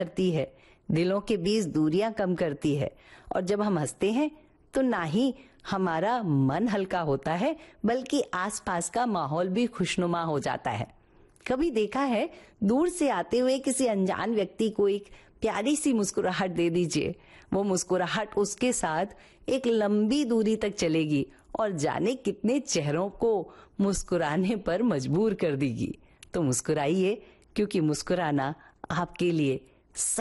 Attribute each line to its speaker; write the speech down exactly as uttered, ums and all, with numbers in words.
Speaker 1: करती है, दिलों के बीच दूरियां कम करती है। और जब हम हंसते हैं तो ना ही हमारा मन हल्का होता है बल्कि आसपास का माहौल भी खुशनुमा हो जाता है। कभी देखा है, दूर से आते हुए किसी अनजान व्यक्ति को एक प्यारी सी मुस्कुराहट दे दीजिए, वो मुस्कुराहट उसके साथ एक लंबी दूरी तक चलेगी और जाने कितने चेहरों को मुस्कुराने पर मजबूर कर देगी। तो मुस्कुराइए, क्योंकि मुस्कुराना आपके लिए सब